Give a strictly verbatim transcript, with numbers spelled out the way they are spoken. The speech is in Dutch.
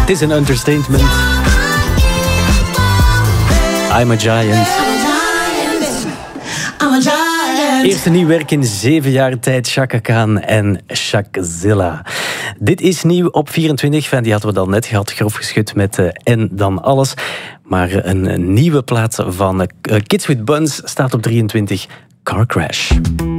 Het is een understatement. I'm a giant. Eerste nieuw werk in zeven jaar tijd, Chaka Khan en Shakzilla. Dit is nieuw op vierentwintig. Enfin, die hadden we dan net gehad, grof geschud met uh, En dan alles. Maar uh, een, een nieuwe plaat van uh, Kids with Buns staat op drieëntwintig, Car Crash.